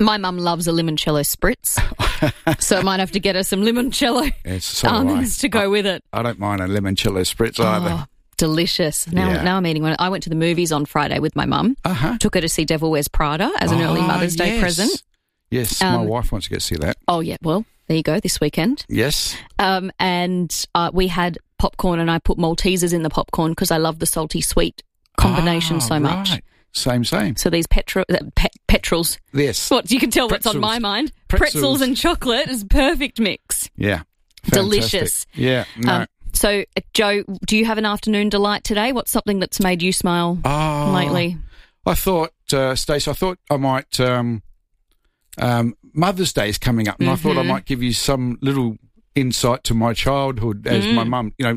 My mum loves a limoncello spritz, so I might have to get her some limoncello almonds to go with it. I don't mind a limoncello spritz either. Delicious. Now I'm eating one. I went to the movies on Friday with my mum. Took her to see Devil Wears Prada as an early Mother's Day present. Yes, my wife wants to go see that. Oh, yeah. Well, there you go, this weekend. Yes. And we had popcorn, and I put Maltesers in the popcorn because I love the salty-sweet combination so much. Right. Same. So these petrels. Yes. What, you can tell what's on my mind. Pretzels and chocolate is a perfect mix. Yeah. Fantastic. Delicious. Yeah. No. So, Joe, do you have an afternoon delight today? What's something that's made you smile lately? I thought, Stacey, I might... Mother's Day is coming up, and I thought I might give you some little insight to my childhood as my mum. You know,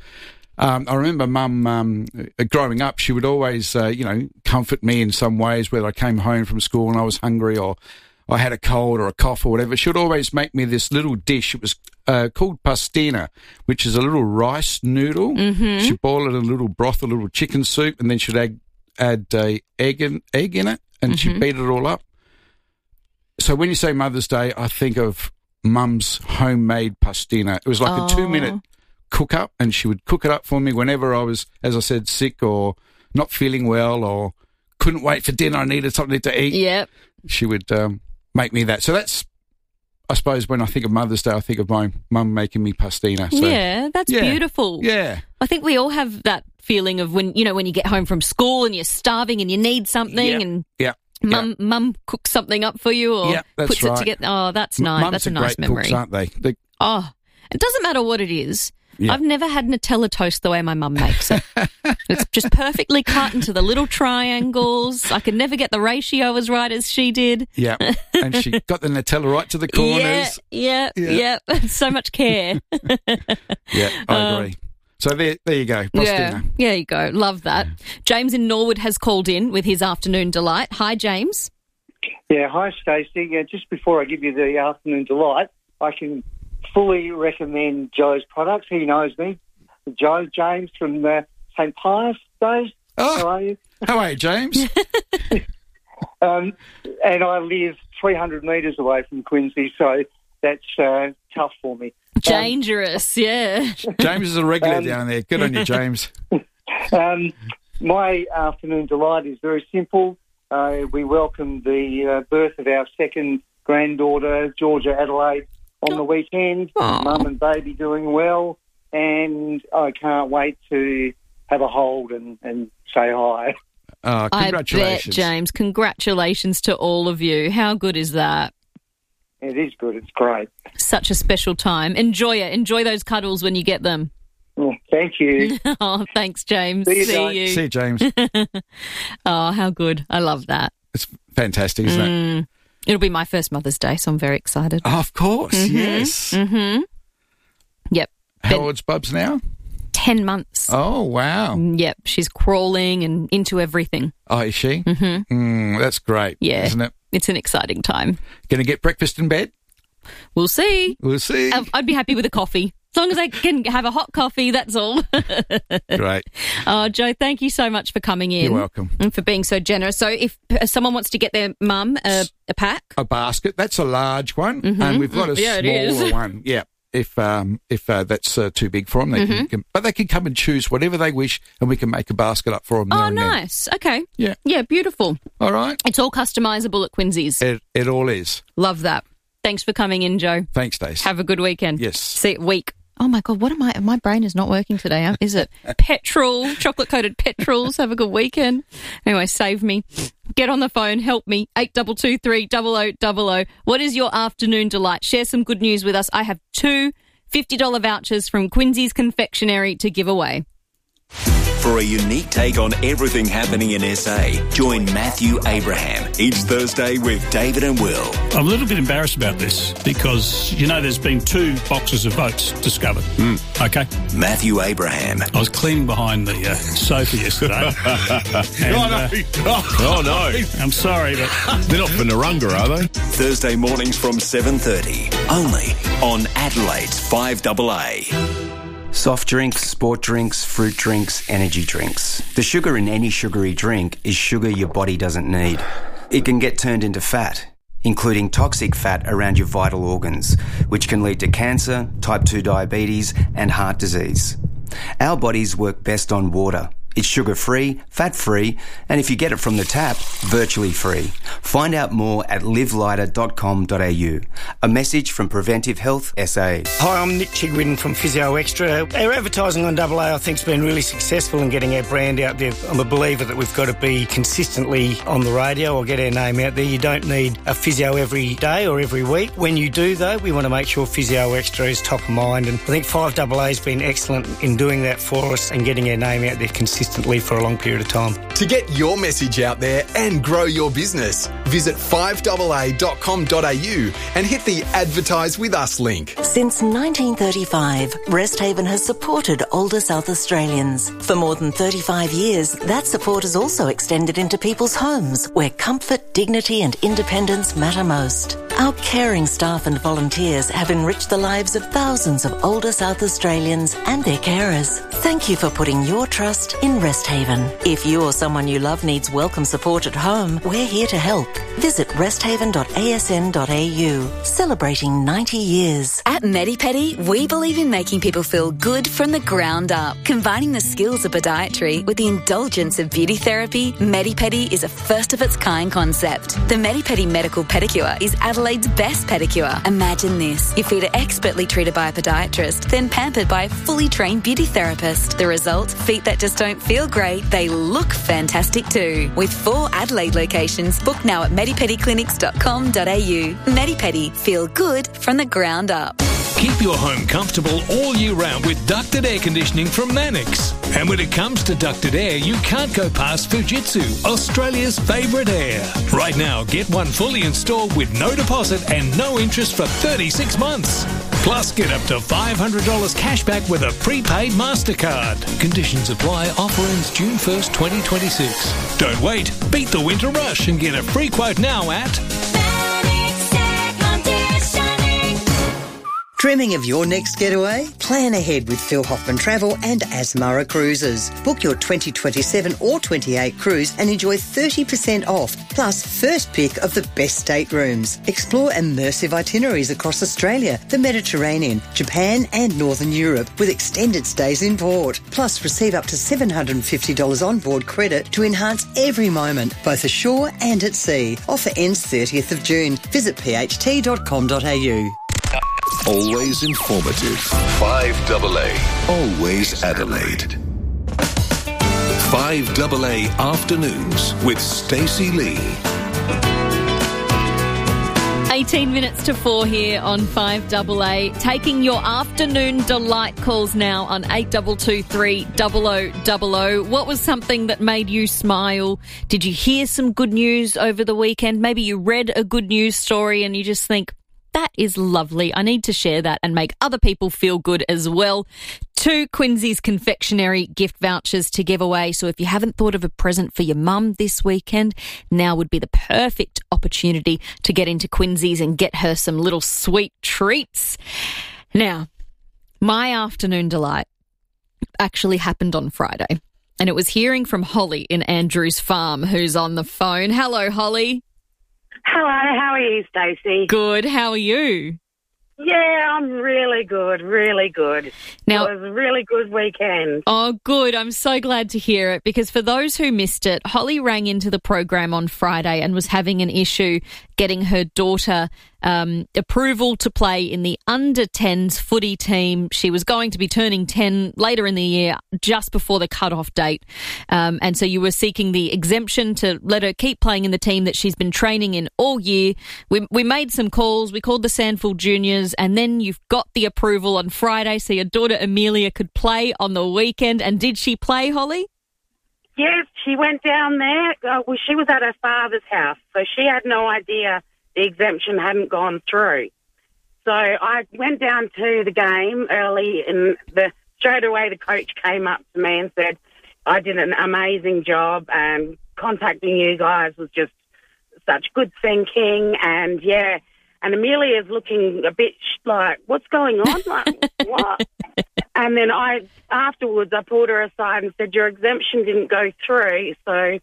I remember Mum growing up. She would always, comfort me in some ways. Whether I came home from school and I was hungry, or I had a cold or a cough or whatever, she would always make me this little dish. It was called pastina, which is a little rice noodle. She'd boil it in a little broth, a little chicken soup, and then she'd add a egg in it, and she'd beat it all up. So when you say Mother's Day, I think of Mum's homemade pastina. It was like a 2-minute cook up, and she would cook it up for me whenever I was, as I said, sick or not feeling well or couldn't wait for dinner. I needed something to eat. Yep. She would make me that. So that's, I suppose, when I think of Mother's Day, I think of my mum making me pastina. So, that's beautiful. Yeah. I think we all have that feeling of when you get home from school and you're starving and you need something and Mum cooks something up for you or puts it together. Oh, that's nice. Mums that's a are nice great memory. cooks, aren't they? It doesn't matter what it is. Yeah. I've never had Nutella toast the way my mum makes it. It's just perfectly cut into the little triangles. I could never get the ratio as right as she did. Yeah, and she got the Nutella right to the corners. Yeah. So much care. Yeah, I agree. So there you go, pastina. Yeah, there you go. Love that. James in Norwood has called in with his afternoon delight. Hi, James. Yeah, hi, Stacey. Just before I give you the afternoon delight, I can fully recommend Joe's products. He knows me. Joe, James from St. Pius days. Oh, how are you? How are you, James? And I live 300 metres away from Quincy, so that's tough for me. Dangerous, yeah. James is a regular down there. Good on you, James. My afternoon delight is very simple. We welcomed the birth of our second granddaughter, Georgia Adelaide, on the weekend. Mum and baby doing well, and I can't wait to have a hold and say hi. Oh, congratulations. I bet, James. Congratulations to all of you. How good is that? It is good. It's great. Such a special time. Enjoy it. Enjoy those cuddles when you get them. Thank you. Oh, thanks, James. See you. See you, James. Oh, how good. I love that. It's fantastic, isn't it? It'll be my first Mother's Day, so I'm very excited. Oh, of course, yes. Yep. How old's Bubs now? 10 months. Oh, wow. Yep, she's crawling and into everything. Oh, is she? That's great, isn't it? It's an exciting time. Going to get breakfast in bed? We'll see. We'll see. I'd be happy with a coffee. As long as I can have a hot coffee, that's all. Great. Oh, Joe, thank you so much for coming in. You're welcome. And for being so generous. So if someone wants to get their mum a pack? A basket, that's a large one. And we've got a smaller one. Yeah. If that's too big for them, they can come and choose whatever they wish, and we can make a basket up for them. Oh, nice. Okay. Yeah. Yeah, beautiful. All right. It's all customisable at Quincy's. It all is. Love that. Thanks for coming in, Joe. Thanks, Dace. Have a good weekend. Yes. See you week. Oh, my God, what am I? My brain is not working today, is it? Petrol, chocolate-coated petrols. Have a good weekend. Anyway, save me. Get on the phone. Help me. 8223 0000. What is your afternoon delight? Share some good news with us. I have 2 $50 vouchers from Quincy's Confectionery to give away. For a unique take on everything happening in SA, join Matthew Abraham each Thursday with David and Will. I'm a little bit embarrassed about this because, there's been 2 boxes of votes discovered. Okay? Matthew Abraham. I was cleaning behind the sofa yesterday. Oh, no. I'm sorry, but... They're not for Narunga, are they? Thursday mornings from 7:30, only on Adelaide's 5AA. Soft drinks, sport drinks, fruit drinks, energy drinks. The sugar in any sugary drink is sugar your body doesn't need. It can get turned into fat. including toxic fat around your vital organs, which can lead to cancer, type 2 diabetes, and heart disease. Our bodies work best on water. It's sugar-free, fat-free, and if you get it from the tap, virtually free. Find out more at livelighter.com.au. A message from Preventive Health SA. Hi, I'm Nick Chigwin from Physio Extra. Our advertising on AA, I think, has been really successful in getting our brand out there. I'm a believer that we've got to be consistently on the radio or get our name out there. You don't need a physio every day or every week. When you do, though, we want to make sure Physio Extra is top of mind, and I think 5AA has been excellent in doing that for us and getting our name out there consistently for a long period of time. To get your message out there and grow your business, visit 5AA.com.au and hit the Advertise With Us link. Since 1935, Resthaven has supported older South Australians. For more than 35 years, that support has also extended into people's homes where comfort, dignity and independence matter most. Our caring staff and volunteers have enriched the lives of thousands of older South Australians and their carers. Thank you for putting your trust in Resthaven. If you or someone you love needs welcome support at home, we're here to help. Visit resthaven.asn.au. Celebrating 90 years. At MediPedi, we believe in making people feel good from the ground up. Combining the skills of podiatry with the indulgence of beauty therapy, MediPedi is a first-of-its-kind concept. The MediPedi Medical Pedicure is Adelaide's best pedicure. Imagine this. Your feet are expertly treated by a podiatrist, then pampered by a fully trained beauty therapist. The result? Feet that just don't feel great, they look fantastic too. With 4 Adelaide locations, book now at medipediclinics.com.au. MediPedi, feel good from the ground up. Keep your home comfortable all year round with ducted air conditioning from Mannix. And when it comes to ducted air, you can't go past Fujitsu, Australia's favourite air. Right now, get one fully installed with no deposit and no interest for 36 months. Plus, get up to $500 cash back with a prepaid MasterCard. Conditions apply. Offer ends June 1st, 2026. Don't wait. Beat the winter rush and get a free quote now at... Dreaming of your next getaway? Plan ahead with Phil Hoffman Travel and Asmara Cruises. Book your 2027 or 28 cruise and enjoy 30% off, plus first pick of the best staterooms. Explore immersive itineraries across Australia, the Mediterranean, Japan and Northern Europe with extended stays in port. Plus receive up to $750 onboard credit to enhance every moment, both ashore and at sea. Offer ends 30th of June. Visit pht.com.au. Always informative. 5AA. Always Adelaide. 5AA Afternoons with Stacey Lee. 18 minutes to 4 here on 5AA. Taking your afternoon delight calls now on 8223 0000. What was something that made you smile? Did you hear some good news over the weekend? Maybe you read a good news story and you just think, that is lovely. I need to share that and make other people feel good as well. 2 Quincy's confectionery gift vouchers to give away. So if you haven't thought of a present for your mum this weekend, now would be the perfect opportunity to get into Quincy's and get her some little sweet treats. Now, my afternoon delight actually happened on Friday, and it was hearing from Holly in Andrews Farm, who's on the phone. Hello, Holly. Hello, how are you, Stacey? Good, how are you? Yeah, I'm really good, really good. Now, it was a really good weekend. Oh, good. I'm so glad to hear it, because for those who missed it, Holly rang into the program on Friday and was having an issue getting her daughter approval to play in the under-10s footy team. She was going to be turning 10 later in the year, just before the cut-off date. And so you were seeking the exemption to let her keep playing in the team that she's been training in all year. We made some calls. We called the Sandford Juniors, and then you've got the approval on Friday so your daughter Amelia could play on the weekend. And did she play, Holly? Yes, she went down there. She was at her father's house, so she had no idea the exemption hadn't gone through. So I went down to the game early, and straight away the coach came up to me and said, I did an amazing job, and contacting you guys was just such good thinking. And, yeah, and Amelia's looking a bit like, what's going on? Like, what? And then afterwards I pulled her aside and said, your exemption didn't go through, so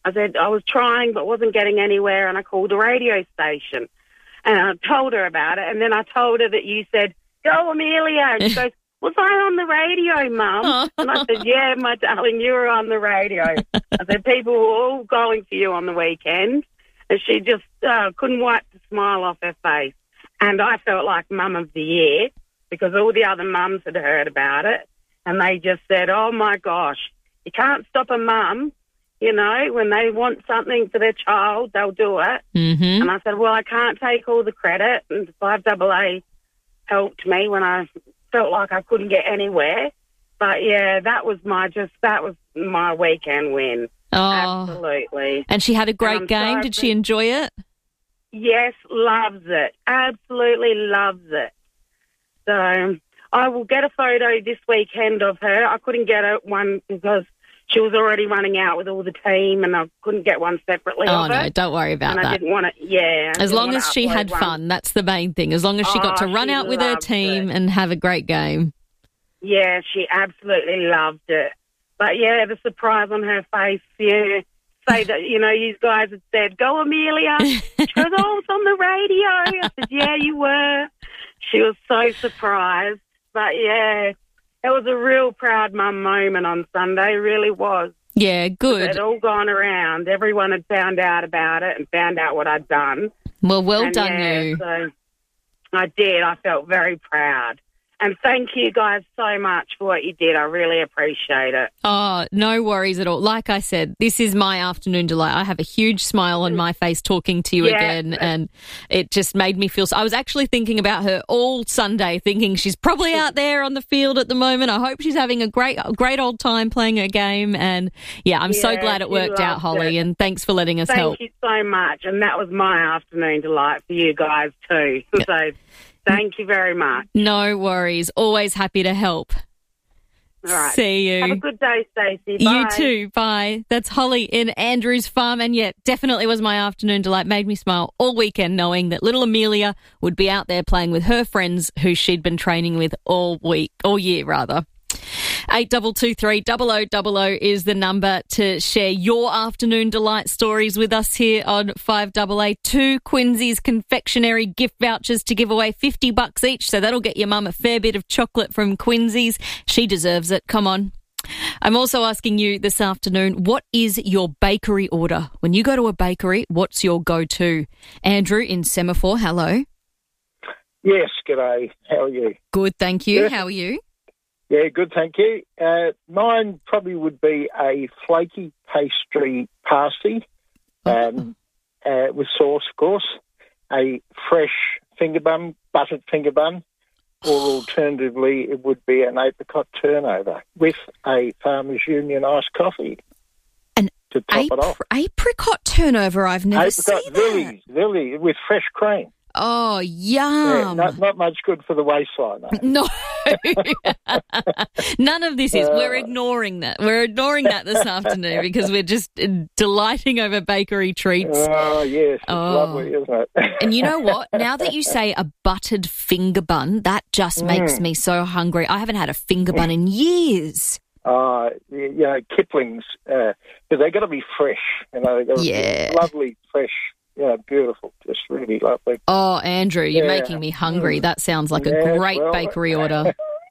I said, I was trying but wasn't getting anywhere, and I called the radio station. And I told her about it, and then I told her that you said, go, Amelia. And she goes, was I on the radio, Mum? And I said, yeah, my darling, you were on the radio. I said, people were all going for you on the weekend. And she just couldn't wipe the smile off her face. And I felt like Mum of the Year because all the other mums had heard about it. And they just said, oh, my gosh, you can't stop a mum. You know, when they want something for their child, they'll do it. Mm-hmm. And I said, well, I can't take all the credit. And 5AA helped me when I felt like I couldn't get anywhere. But, yeah, that was my weekend win. Oh. Absolutely. And she had a great game. Did she enjoy it? Yes, loves it. Absolutely loves it. So I will get a photo this weekend of her. I couldn't get one because she was already running out with all the team, and I couldn't get one separately of her. Oh, no, don't worry about that. I didn't want to, As long as she had fun, that's the main thing. As long as she got to run out with her team and have a great game. Yeah, she absolutely loved it. But, yeah, the surprise on her face, yeah, say that, you know, you guys had said, go, Amelia. She goes, oh, I was on the radio. I said, yeah, you were. She was so surprised. But, yeah, it was a real proud mum moment on Sunday, really was. Yeah, good. It had all gone around. Everyone had found out about it and found out what I'd done. Well, done you. So I did. I felt very proud. And thank you guys so much for what you did. I really appreciate it. Oh, no worries at all. Like I said, this is my afternoon delight. I have a huge smile on my face talking to you again, and it just made me feel... I was actually thinking about her all Sunday, thinking she's probably out there on the field at the moment. I hope she's having a great old time playing her game. And, yeah, I'm so glad it worked out, Holly, and thanks for letting us help. Thank you so much. And that was my afternoon delight for you guys too. So... thank you very much. No worries. Always happy to help. All right. See you. Have a good day, Stacey. Bye. You too. Bye. That's Holly in Andrews Farm. And yet, definitely was my afternoon delight. Made me smile all weekend knowing that little Amelia would be out there playing with her friends who she'd been training with all year. 8223 0000 is the number to share your afternoon delight stories with us here on 5AA. 2 Quincy's confectionery gift vouchers to give away, $50 each, so that'll get your mum a fair bit of chocolate from Quincy's. She deserves it. Come on. I'm also asking you this afternoon, what is your bakery order? When you go to a bakery, what's your go-to? Andrew in Semaphore, hello. Yes, g'day. How are you? Good, thank you. How are you? Yeah, good, thank you. Mine probably would be a flaky pastry pasty with sauce, of course, a fresh finger bun, buttered finger bun, or alternatively it would be an apricot turnover with a Farmers Union iced coffee to top it off. Apricot turnover, I've never seen that. Lily, with fresh cream. Oh, yum. Yeah, not much good for the waistline, though. No. None of this is. We're ignoring that. We're ignoring that this afternoon because we're just delighting over bakery treats. Oh, yes. It's lovely, isn't it? And you know what? Now that you say a buttered finger bun, that just makes me so hungry. I haven't had a finger bun in years. Kipling's, because they've got to be fresh. You know, they've got to be lovely, fresh. Yeah, beautiful. Just really lovely. Oh, Andrew, you're making me hungry. That sounds like a great bakery order.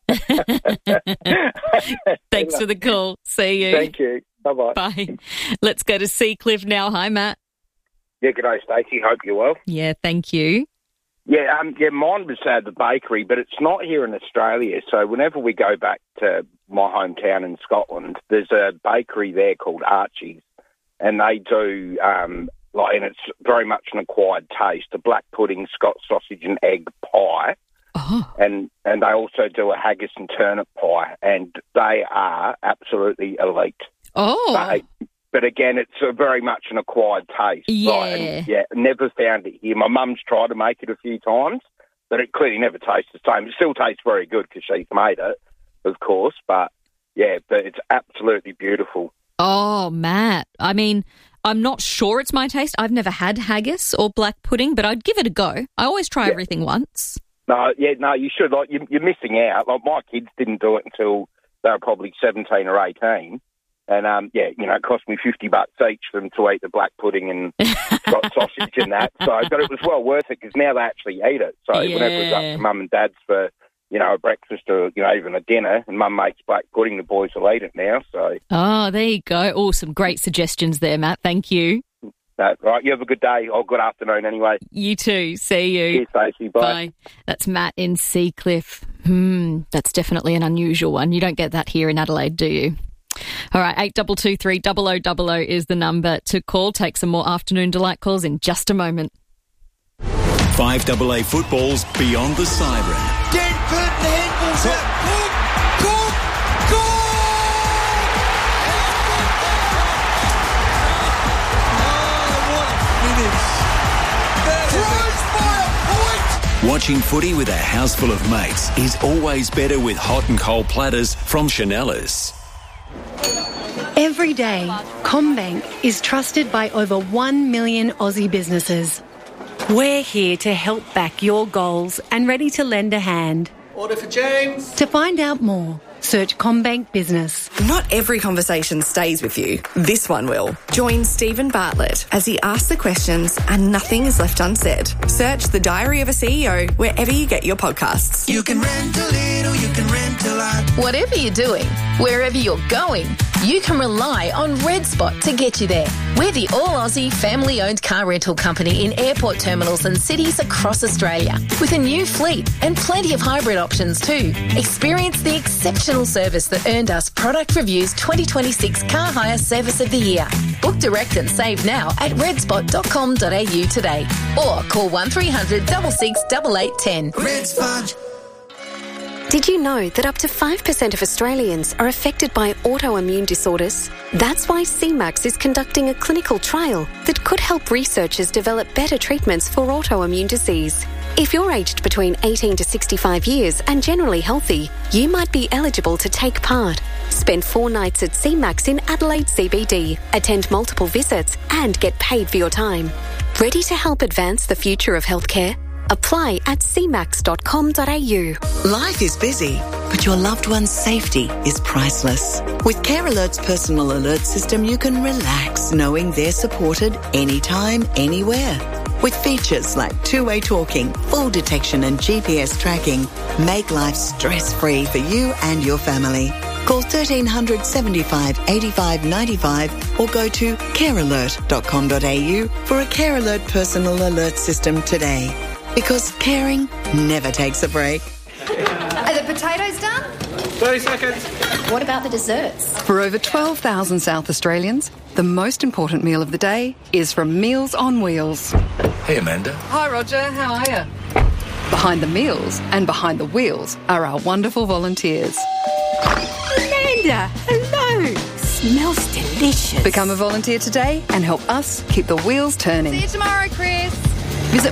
Thanks for the call. See you. Thank you. Bye-bye. Bye. Let's go to Seacliff now. Hi, Matt. Yeah, g'day, Stacey. Hope you're well. Yeah, thank you. Yeah, mine was the bakery, but it's not here in Australia. So whenever we go back to my hometown in Scotland, there's a bakery there called Archie's, and they do... and it's very much an acquired taste, a black pudding, Scotch sausage and egg pie. Oh. And they also do a haggis and turnip pie, and they are absolutely elite. Oh. But again, it's very much an acquired taste. Yeah. Right? And, never found it here. My mum's tried to make it a few times, but it clearly never tastes the same. It still tastes very good because she's made it, of course, but it's absolutely beautiful. Oh, Matt. I mean... I'm not sure it's my taste. I've never had haggis or black pudding, but I'd give it a go. I always try everything once. No, you should. You're missing out. Like, my kids didn't do it until they were probably 17 or 18, And, it cost me $50 each for them to eat the black pudding and got sausage and that. So, but it was well worth it because now they actually eat it. So whenever it's up to Mum and Dad's for, a breakfast or, even a dinner, and Mum makes black pudding, the boys will eat it now. So. Oh, there you go. Oh, some great suggestions there, Matt. Thank you. Right, you have a good day or good afternoon anyway. You too. See you. Cheers, Stacey. Bye. That's Matt in Seacliff. That's definitely an unusual one. You don't get that here in Adelaide, do you? All right, 8223 0000 is the number to call. Take some more Afternoon Delight calls in just a moment. 5AA football's Beyond the Siren. Denford, the handball's out. Watching footy with a house full of mates is always better with hot and cold platters from Chanellas. Every day, CommBank is trusted by over 1 million Aussie businesses. We're here to help back your goals and ready to lend a hand. Order for James. To find out more, search CommBank Business. Not every conversation stays with you. This one will. Join Stephen Bartlett as he asks the questions and nothing is left unsaid. Search The Diary of a CEO wherever you get your podcasts. You can rent a little, you can rent a lot. Whatever you're doing, wherever you're going, you can rely on Red Spot to get you there. We're the all-Aussie family-owned car rental company in airport terminals and cities across Australia, with a new fleet and plenty of hybrid options too. Experience the exceptional service that earned us Product Review's 2026 Car Hire Service of the Year. Book direct and save now at redspot.com.au today, or call 1300 66 8810. Red Spot. Did you know that up to 5% of Australians are affected by autoimmune disorders? That's why CMAX is conducting a clinical trial that could help researchers develop better treatments for autoimmune disease. If you're aged between 18 to 65 years and generally healthy, you might be eligible to take part. Spend 4 nights at CMAX in Adelaide CBD, attend multiple visits and get paid for your time. Ready to help advance the future of healthcare? Apply at cmax.com.au. Life is busy, but your loved one's safety is priceless. With Care Alert's personal alert system, you can relax knowing they're supported anytime, anywhere. With features like two-way talking, fall detection and GPS tracking, make life stress-free for you and your family. Call 1300 75 85 95 or go to carealert.com.au for a Care Alert personal alert system today. Because caring never takes a break. Are the potatoes done? 30 seconds. What about the desserts? For over 12,000 South Australians, the most important meal of the day is from Meals on Wheels. Hey, Amanda. Hi, Roger. How are you? Behind the meals and behind the wheels are our wonderful volunteers. Amanda, hello. Smells delicious. Become a volunteer today and help us keep the wheels turning. See you tomorrow, Chris. Visit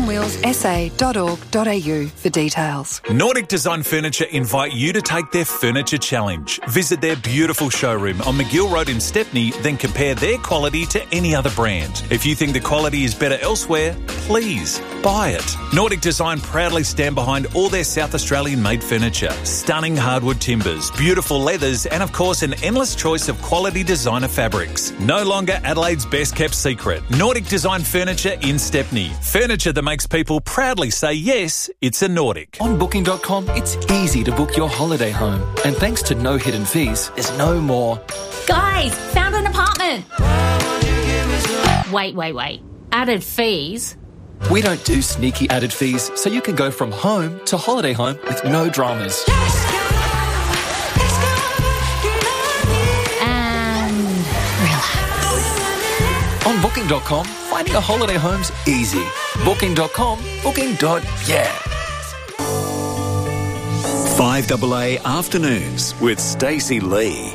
mealsonwheelssa.org.au for details. Nordic Design Furniture invite you to take their Furniture Challenge. Visit their beautiful showroom on McGill Road in Stepney, then compare their quality to any other brand. If you think the quality is better elsewhere, please buy it. Nordic Design proudly stand behind all their South Australian made furniture. Stunning hardwood timbers, beautiful leathers, and of course an endless choice of quality designer fabrics. No longer Adelaide's best kept secret. Nordic Design Furniture in Stepney. Furniture that makes people proudly say yes, it's a Nordic. On Booking.com, it's easy to book your holiday home. And thanks to no hidden fees, there's no more. Guys, found an apartment. Wait. Added fees? We don't do sneaky added fees, so you can go from home to holiday home with no dramas. And relax. On Booking.com, finding a holiday home's easy. Booking.com, booking.yeah. 5AA Afternoons with Stacey Lee.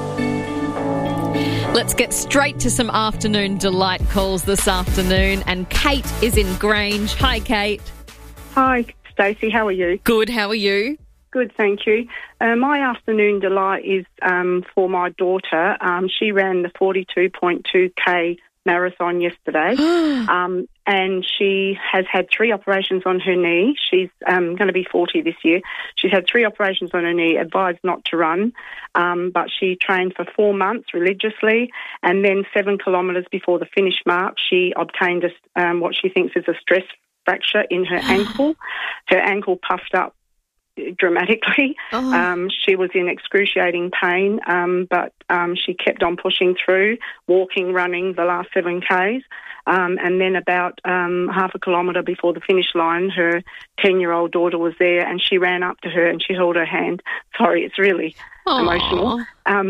Let's get straight to some afternoon delight calls this afternoon. And Kate is in Grange. Hi, Kate. Hi, Stacey. How are you? Good. How are you? Good, thank you. My afternoon delight is for my daughter. She ran the 42.2K marathon yesterday. and she has had 3 operations on her knee. She's going to be 40 this year. She's had 3 operations on her knee, advised not to run, but she trained for 4 months religiously, and then 7 kilometres before the finish mark, she obtained what she thinks is a stress fracture in her ankle. Her ankle puffed up dramatically. She was in excruciating pain, but she kept on pushing through, walking, running the last 7 Ks. And then about half a kilometre before the finish line, her 10-year-old daughter was there, and she ran up to her and she held her hand. Sorry, it's really emotional.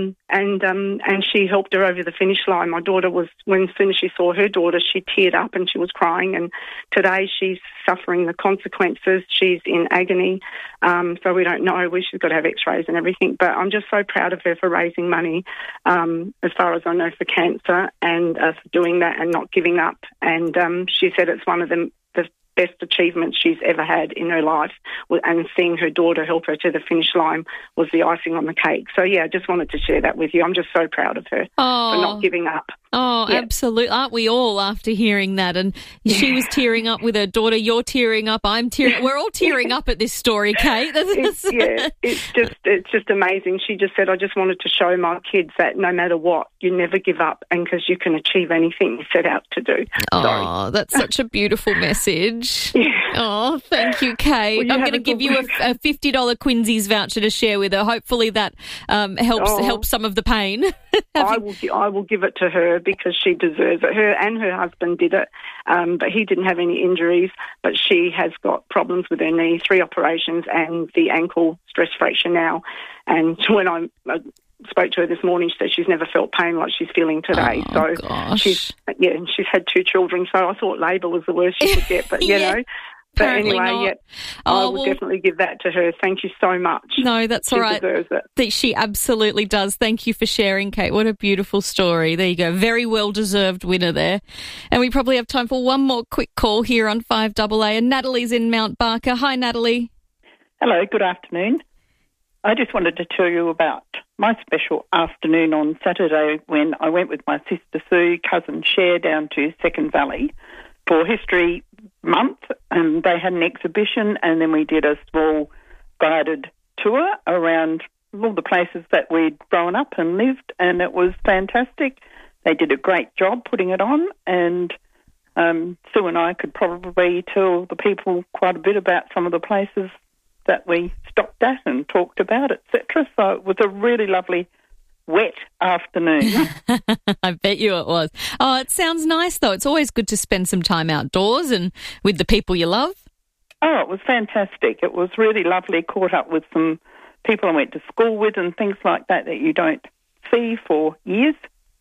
And she helped her over the finish line. My daughter as soon as she saw her daughter, she teared up and she was crying. And today she's suffering the consequences. She's in agony. So we don't know. She's got to have x-rays and everything. But I'm just so proud of her for raising money, as far as I know, for cancer, and for doing that and not giving up. And she said it's one of the best achievements she's ever had in her life, and seeing her daughter help her to the finish line was the icing on the cake. So, yeah, I just wanted to share that with you. I'm just so proud of her for not giving up. Oh, yeah. Absolutely. Aren't we all after hearing that? And she was tearing up with her daughter. You're tearing up. I'm tearing. We're all tearing up at this story, Kate. It's just amazing. She just said, I just wanted to show my kids that no matter what, you never give up, and because you can achieve anything you set out to do. Oh, that's such a beautiful message. Yeah. Oh, thank you, Kate. I'm going to give you a $50 Quincy's voucher to share with her. Hopefully that helps some of the pain. I will give it to her because she deserves it. Her and her husband did it, but he didn't have any injuries, but she has got problems with her knee, 3 operations and the ankle stress fracture now. And when I spoke to her this morning, she said she's never felt pain like she's feeling today. She's had 2 children, so I thought labour was the worst she could get, but you know. But anyway, I will definitely give that to her. Thank you so much. No, that's all right. She deserves it. She absolutely does. Thank you for sharing, Kate. What a beautiful story. There you go. Very well-deserved winner there. And we probably have time for one more quick call here on 5AA. And Natalie's in Mount Barker. Hi, Natalie. Hello, good afternoon. I just wanted to tell you about my special afternoon on Saturday when I went with my sister Sue, cousin Cher, down to Second Valley for History Month, and they had an exhibition, and then we did a small guided tour around all the places that we'd grown up and lived, and it was fantastic. They did a great job putting it on, and Sue and I could probably tell the people quite a bit about some of the places that we stopped at and talked about, etc. So it was a really lovely wet afternoon. I bet you it was. Oh, it sounds nice, though. It's always good to spend some time outdoors and with the people you love. Oh, it was fantastic. It was really lovely. Caught up with some people I went to school with and things like that you don't see for years.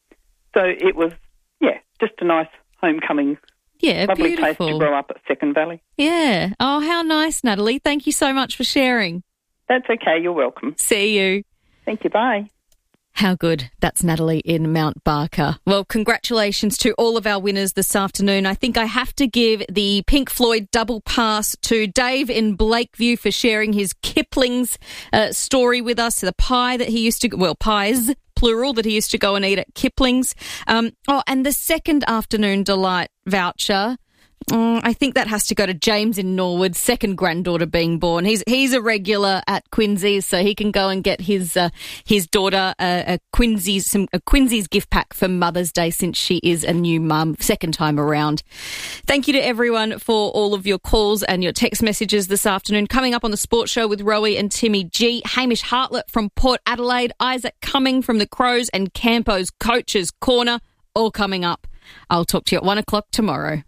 So it was, just a nice homecoming. Yeah, lovely beautiful. Place to grow up at Second Valley. Yeah. Oh, how nice, Natalie. Thank you so much for sharing. That's okay. You're welcome. See you. Thank you. Bye. How good. That's Natalie in Mount Barker. Well, congratulations to all of our winners this afternoon. I think I have to give the Pink Floyd double pass to Dave in Blakeview for sharing his Kipling's story with us, the pie that he used to, pies, plural, that he used to go and eat at Kipling's. And the second afternoon delight voucher, I think that has to go to James in Norwood, second granddaughter being born. He's a regular at Quincy's, so he can go and get his daughter a Quincy's gift pack for Mother's Day, since she is a new mum, second time around. Thank you to everyone for all of your calls and your text messages this afternoon. Coming up on the Sports Show with Rowie and Timmy G, Hamish Hartlett from Port Adelaide, Isaac Cumming from the Crows, and Campo's Coach's Corner, all coming up. I'll talk to you at 1 o'clock tomorrow.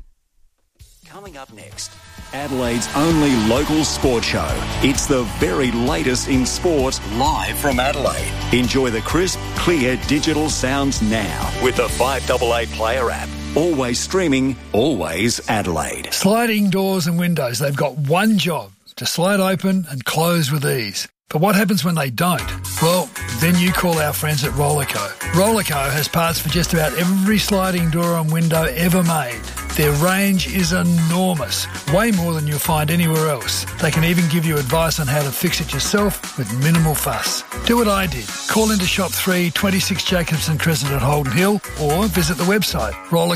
Coming up next, Adelaide's only local sports show. It's the very latest in sport, live from Adelaide. Enjoy the crisp, clear digital sounds now with the 5AA Player app. Always streaming, always Adelaide. Sliding doors and windows, they've got one job: to slide open and close with ease. But what happens when they don't? Well, then you call our friends at Rollerco. Rollerco has parts for just about every sliding door and window ever made. Their range is enormous, way more than you'll find anywhere else. They can even give you advice on how to fix it yourself with minimal fuss. Do what I did. Call into Shop 3, 26 Jacobson Crescent at Holden Hill, or visit the website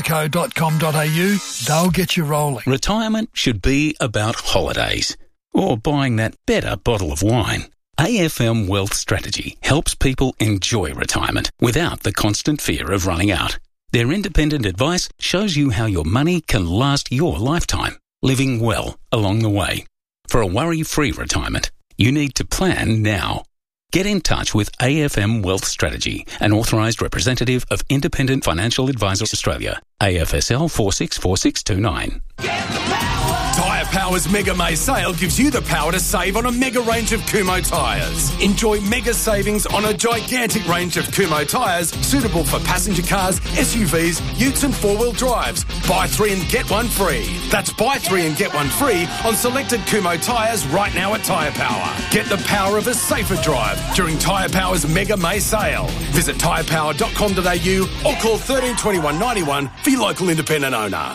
rollerco.com.au. They'll get you rolling. Retirement should be about holidays or buying that better bottle of wine. AFM Wealth Strategy helps people enjoy retirement without the constant fear of running out. Their independent advice shows you how your money can last your lifetime, living well along the way. For a worry-free retirement, you need to plan now. Get in touch with AFM Wealth Strategy, an authorised representative of Independent Financial Advisors Australia, AFSL 464629. Tyre Power's Mega May sale gives you the power to save on a mega range of Kumho tyres. Enjoy mega savings on a gigantic range of Kumho tyres suitable for passenger cars, SUVs, utes and four-wheel drives. Buy 3 and get 1 free. That's buy 3 and get 1 free on selected Kumho tyres right now at Tyre Power. Get the power of a safer drive during Tyre Power's Mega May sale. Visit tyrepower.com.au or call 13 21 91 for your local independent owner.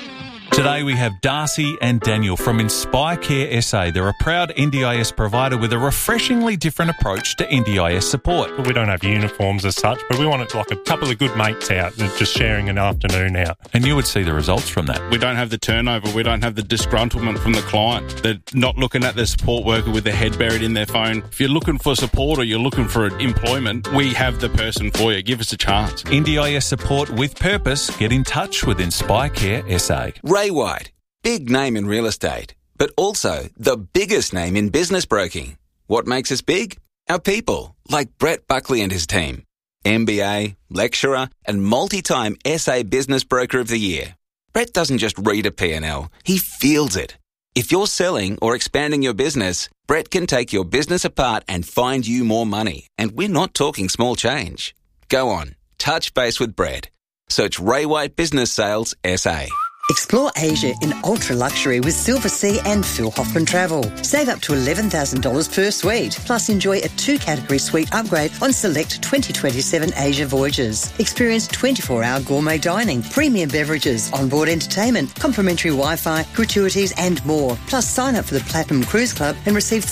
Today we have Darcy and Daniel from Inspire Care SA. They're a proud NDIS provider with a refreshingly different approach to NDIS support. We don't have uniforms as such, but we want it like a couple of good mates out and just sharing an afternoon out. And you would see the results from that. We don't have the turnover. We don't have the disgruntlement from the client. They're not looking at the support worker with their head buried in their phone. If you're looking for support or you're looking for employment, we have the person for you. Give us a chance. NDIS support with purpose. Get in touch with Inspire Care SA. Ray White, big name in real estate, but also the biggest name in business broking. What makes us big? Our people, like Brett Buckley and his team. MBA, lecturer, and multi-time SA Business Broker of the Year. Brett doesn't just read a P&L, he feels it. If you're selling or expanding your business, Brett can take your business apart and find you more money. And we're not talking small change. Go on, touch base with Brett. Search Ray White Business Sales SA. Explore Asia in ultra luxury with Silver Sea and Phil Hoffman Travel. Save up to $11,000 per suite. Plus enjoy a 2-category suite upgrade on select 2027 Asia voyages. Experience 24-hour gourmet dining, premium beverages, onboard entertainment, complimentary Wi-Fi, gratuities and more. Plus sign up for the Platinum Cruise Club and receive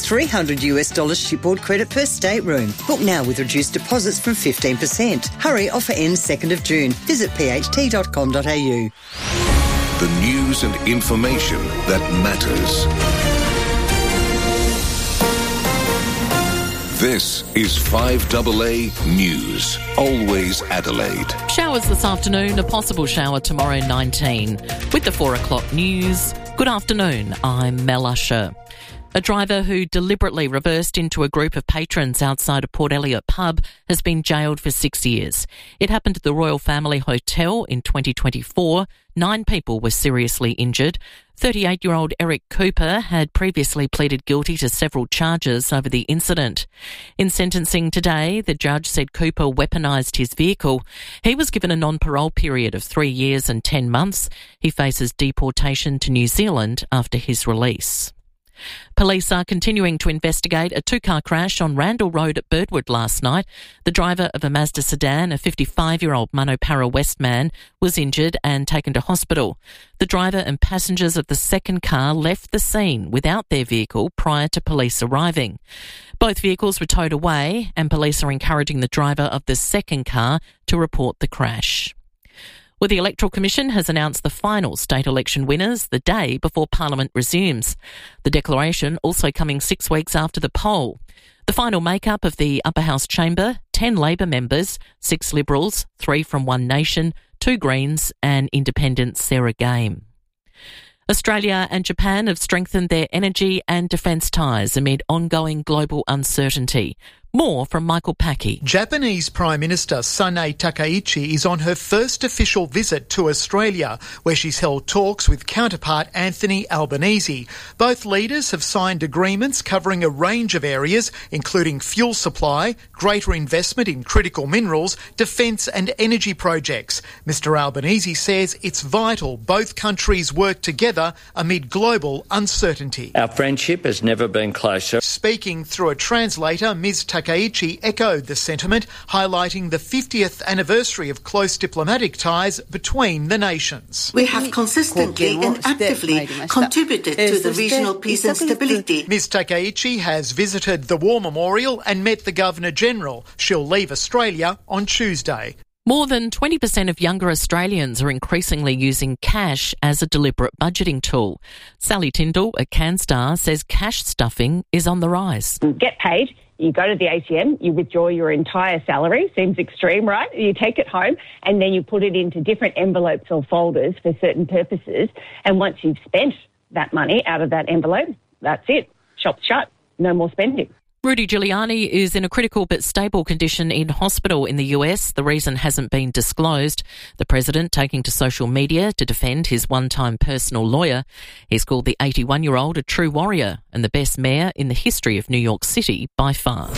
$300 shipboard credit per stateroom. Book now with reduced deposits from 15%. Hurry, offer ends 2nd of June. Visit pht.com.au. The news and information that matters. This is 5AA News. Always Adelaide. Showers this afternoon, a possible shower tomorrow 19. With the 4 o'clock news, good afternoon, I'm Mel Usher. A driver who deliberately reversed into a group of patrons outside a Port Elliot pub has been jailed for 6 years. It happened at the Royal Family Hotel in 2024. 9 people were seriously injured. 38-year-old Eric Cooper had previously pleaded guilty to several charges over the incident. In sentencing today, the judge said Cooper weaponised his vehicle. He was given a non-parole period of 3 years and 10 months. He faces deportation to New Zealand after his release. Police are continuing to investigate a 2-car crash on Randall Road at Birdwood last night. The driver of a Mazda sedan, a 55-year-old Manopara West man, was injured and taken to hospital. The driver and passengers of the second car left the scene without their vehicle prior to police arriving. Both vehicles were towed away, and police are encouraging the driver of the second car to report the crash. Well, the Electoral Commission has announced the final state election winners the day before Parliament resumes. The declaration also coming 6 weeks after the poll. The final makeup of the Upper House Chamber, 10 Labor members, 6 Liberals, 3 from One Nation, 2 Greens and Independent Sarah Game. Australia and Japan have strengthened their energy and defence ties amid ongoing global uncertainty. More from Michael Packy. Japanese Prime Minister Sanae Takaichi is on her first official visit to Australia, where she's held talks with counterpart Anthony Albanese. Both leaders have signed agreements covering a range of areas, including fuel supply, greater investment in critical minerals, defence and energy projects. Mr Albanese says it's vital both countries work together amid global uncertainty. Our friendship has never been closer. Speaking through a translator, Ms Takaichi Takaichi echoed the sentiment, highlighting the 50th anniversary of close diplomatic ties between the nations. We have consistently and actively contributed to the regional peace and stability. Ms Takaichi has visited the War Memorial and met the Governor-General. She'll leave Australia on Tuesday. More than 20% of younger Australians are increasingly using cash as a deliberate budgeting tool. Sally Tyndall at CanStar says cash stuffing is on the rise. You get paid, you go to the ATM, you withdraw your entire salary. Seems extreme, right? You take it home and then you put it into different envelopes or folders for certain purposes. And once you've spent that money out of that envelope, that's it. Shop's shut. No more spending. Rudy Giuliani is in a critical but stable condition in hospital in the US. The reason hasn't been disclosed. The president taking to social media to defend his one-time personal lawyer. He's called the 81-year-old a true warrior and the best mayor in the history of New York City by far.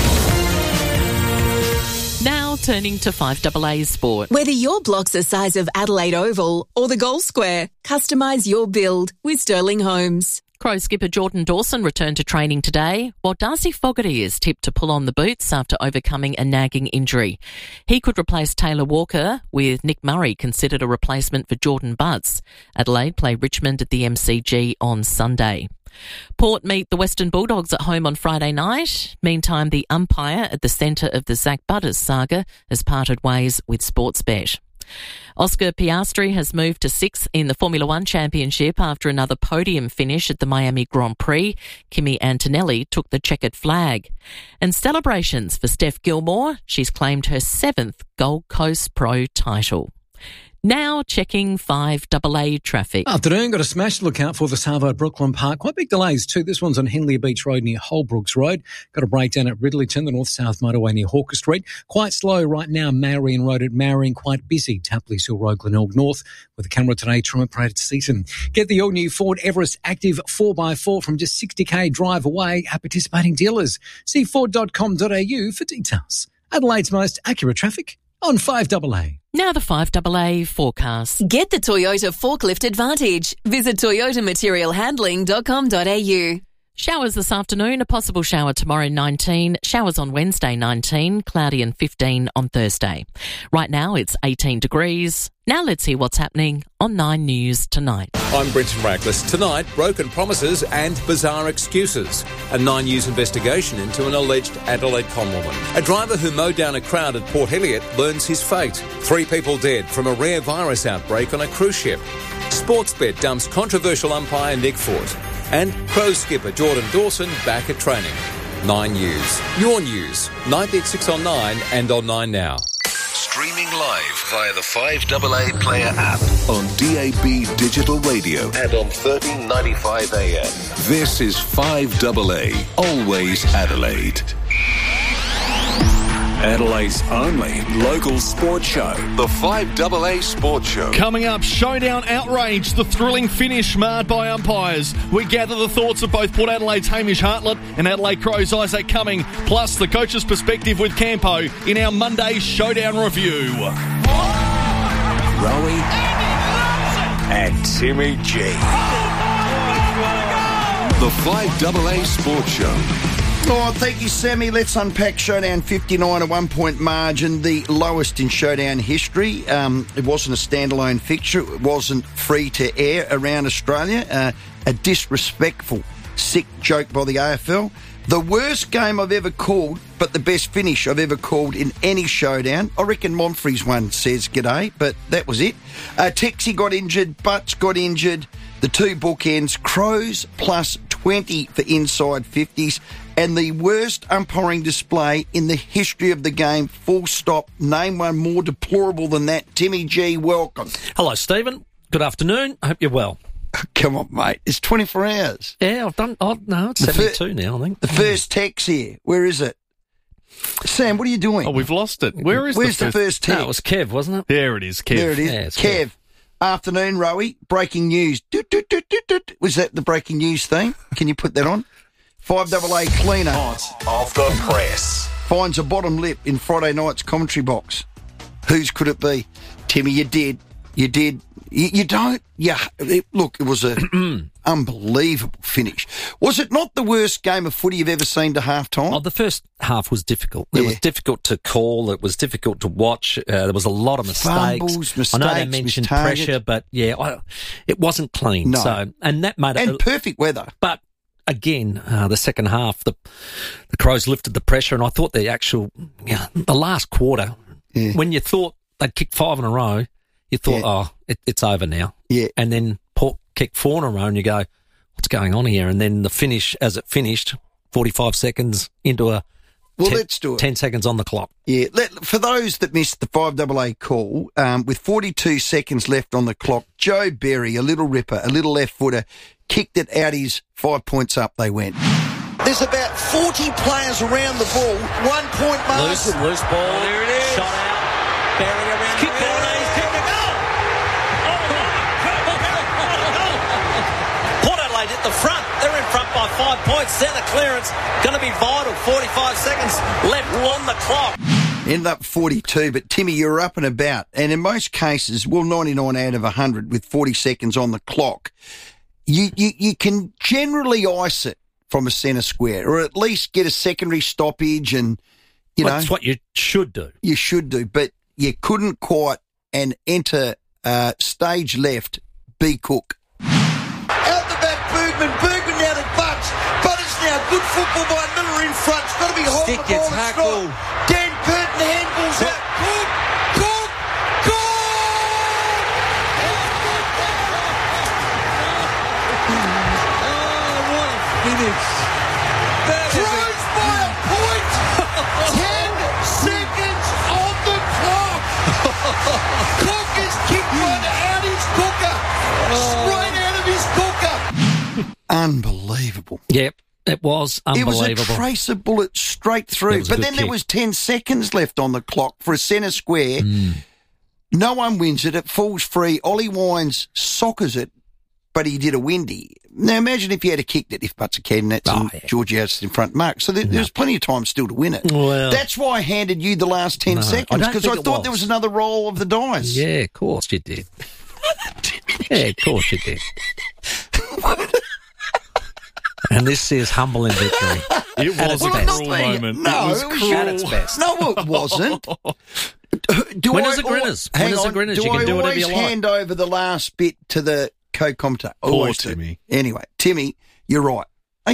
Now turning to 5AA Sport. Whether your block's the size of Adelaide Oval or the Gold Square, customise your build with Sterling Homes. Crows skipper Jordan Dawson returned to training today, while Darcy Fogarty is tipped to pull on the boots after overcoming a nagging injury. He could replace Taylor Walker, with Nick Murray considered a replacement for Jordan Butts. Adelaide play Richmond at the MCG on Sunday. Port meet the Western Bulldogs at home on Friday night. Meantime, the umpire at the centre of the Zach Butters saga has parted ways with Sportsbet. Oscar Piastri has moved to 6th in the Formula One Championship after another podium finish at the Miami Grand Prix. Kimi Antonelli took the checkered flag. And celebrations for Steph Gilmore. She's claimed her 7th Gold Coast Pro title. Now checking 5AA traffic. Afternoon, got a smash to look out for the Savo Brooklyn Park. Quite big delays too. This one's on Henley Beach Road near Holbrooks Road. Got a breakdown at Ridleyton, the north-south motorway near Hawker Street. Quite slow right now, Marion Road at Marion. Quite busy, Tapley's Hill Road, Glenelg North. With the camera today, Truman Parade at Seaton. Get the all-new Ford Everest Active 4x4 from just 60k drive away at participating dealers. See Ford.com.au for details. Adelaide's most accurate traffic on 5AA. Now the 5AA forecast. Get the Toyota Forklift Advantage. Visit toyotamaterialhandling.com.au. Showers this afternoon, a possible shower tomorrow 19, showers on Wednesday 19, cloudy and 15 on Thursday. Right now it's 18 degrees. Now let's hear what's happening on 9 News tonight. I'm Brenton Rackless. Tonight, broken promises and bizarre excuses. A 9 News investigation into an alleged Adelaide conwoman. A driver who mowed down a crowd at Port Elliot learns his fate. 3 people dead from a rare virus outbreak on a cruise ship. Sportsbet dumps controversial umpire Nick Foote. And Crows skipper Jordan Dawson back at training. 9 News. Your news. 986 on 9 and on 9 Now. Streaming live via the 5AA Player app on DAB Digital Radio and on 1395 AM. This is 5AA, always Adelaide. Adelaide's only local sports show. The 5AA Sports Show. Coming up, Showdown Outrage, the thrilling finish marred by umpires. We gather the thoughts of both Port Adelaide's Hamish Hartlett and Adelaide Crows' Isaac Cumming, plus the coach's perspective with Campo in our Monday Showdown review. Rowie and Timmy G. The 5AA Sports Show. Oh, thank you, Sammy. Let's unpack Showdown 59, a 1-point margin, the lowest in Showdown history. It wasn't a standalone fixture. It wasn't free to air around Australia. A disrespectful, sick joke by the AFL. The worst game I've ever called, but the best finish I've ever called in any Showdown. I reckon Monfrey's one says g'day, but that was it. Texie got injured, Butts got injured. The 2 bookends, Crows plus 20 for inside 50s. And the worst umpiring display in the history of the game, full stop. Name one more deplorable than that. Timmy G, welcome. Hello, Stephen. Good afternoon. I hope you're well. Come on, mate. It's 24 hours. Yeah, I've done... Oh, no, it's 72 now, I think. The first text here. Where is it? Sam, what are you doing? Oh, we've lost it. Where's the first text? No, it was Kev, wasn't it? There it is, Kev. There it is. Yeah, Kev. Afternoon, Rowie. Breaking news. Was that the breaking news theme? Can you put that on? 5AA cleaner. Off the press. Finds a bottom lip in Friday night's commentary box. Whose could it be? Timmy, you did. You don't. Yeah, look, it was an unbelievable finish. Was it not the worst game of footy you've ever seen to half-time? Oh, the first half was difficult. It was difficult to call. It was difficult to watch. There was a lot of mistakes. Fumbles, I know they mentioned pressure, but it wasn't clean. No. So, and that made it... And perfect weather. But again, the second half, the Crows lifted the pressure, and I thought the last quarter, when you thought they'd kicked 5 in a row, you thought, it's over now. Yeah. And then Port kicked 4 in a row, and you go, what's going on here? And then the finish, as it finished, 45 seconds into let's do it. 10 seconds on the clock. Yeah. For those that missed the 5AA call, with 42 seconds left on the clock, Joe Berry, a little ripper, a little left footer, kicked it out his 5 points up they went. There's about 40 players around the ball, 1 point margin. Loose ball. There it is. Shot out. Berry around. Kick corner. He's kicked a goal. Port Adelaide at the front. They're in front by 5 points. Centre clearance. Going to be vital. 45 seconds left on the clock. Ended up 42, but Timmy, you're up and about. And in most cases, 99 out of 100 with 40 seconds on the clock, you can generally ice it from a centre square, or at least get a secondary stoppage, and that's what you should do. You should do, but you couldn't quite and enter stage left. B. Cook out the back. Bergman now to Butts, but it's now good football by Miller in front. It's got to be holding the ball. Tackle. Dan Curtin handballs out. Cook. What a finish. Crows by a point. 10 seconds on the clock. Cook is kicked one out his cooker. Straight out of his cooker. Unbelievable. Yep, it was unbelievable. It was a tracer bullet straight through. But then there was 10 seconds left on the clock for a centre square. No one wins it. It falls free. Ollie Wines soccers it, but he did a windy. Now, imagine if he had kicked it, if Butts had and Georgie House in front mark. So there's plenty of time still to win it. Well, that's why I handed you the last 10 seconds, because I thought there was another roll of the dice. Yeah, of course you did. Of course you did. And this is humble in victory. It was a cruel moment. No, it was cruel at its best. No, it wasn't. When is the Grinners? Hang on. Grinners? Do you can I do whatever always you like. hand over the last bit to the co-commentator? Poor Timmy. Anyway, Timmy, you're right.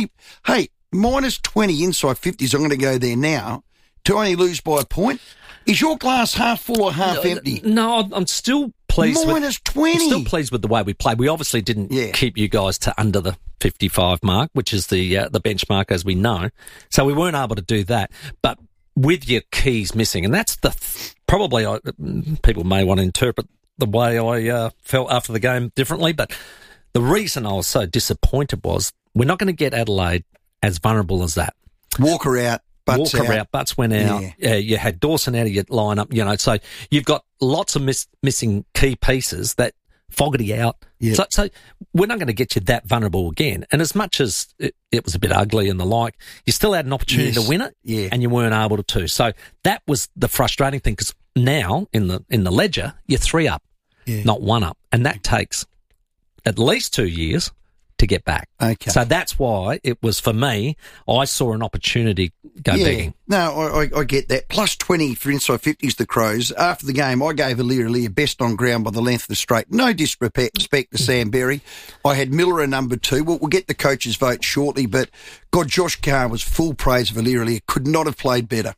Hey, minus 20 inside 50s, I'm going to go there now, to only lose by a point. Is your glass half full or half empty? No, I'm still pleased. Minus 20. I'm still pleased with the way we played. We obviously didn't keep you guys to under the 55 mark, which is the benchmark, as we know. So we weren't able to do that. But with your keys missing, and that's probably people may want to interpret the way I felt after the game differently, but the reason I was so disappointed was we're not going to get Adelaide as vulnerable as that. Walker out. Butts went out. Yeah. You had Dawson out of your lineup, so you've got lots of missing key pieces. That Fogarty out. Yep. So we're not going to get you that vulnerable again. And as much as it was a bit ugly and the like, you still had an opportunity to win it, and you weren't able to. So that was the frustrating thing, because now in the ledger you're 3 up, not 1 up, and that takes at least 2 years to get back. Okay. So that's why it was, for me, I saw an opportunity go begging. No, I get that. Plus 20 for inside 50s, the Crows. After the game, I gave Aliir best on ground by the length of the straight. No disrespect to Sam Berry. I had Miller at number 2. We'll get the coach's vote shortly, but God, Josh Carr was full praise of Aliir. Could not have played better.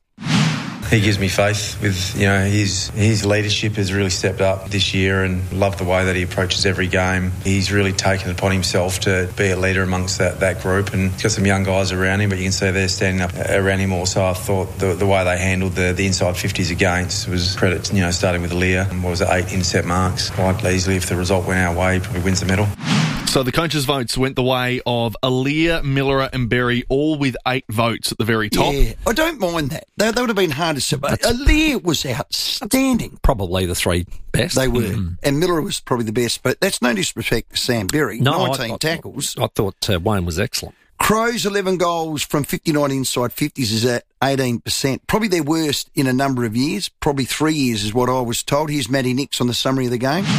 He gives me faith with, his leadership has really stepped up this year, and love the way that he approaches every game. He's really taken it upon himself to be a leader amongst that group, and he's got some young guys around him, but you can see they're standing up around him also. I thought the way they handled the inside 50s against was credit, starting with Aliir. 8 intercept marks. Quite easily, if the result went our way, he probably wins the medal. So the coaches' votes went the way of Aliir, Miller and Berry, all with 8 votes at the very top. Yeah, I don't mind that. They would have been hard to say. Aliir was outstanding. Probably the 3 best. They were. And Miller was probably the best, but that's no disrespect to Sam Berry. No, 19 tackles. I thought Wayne was excellent. Crows, 11 goals from 59 inside 50s is at 18%. Probably their worst in a number of years. Probably 3 years is what I was told. Here's Matty Nix on the summary of the game.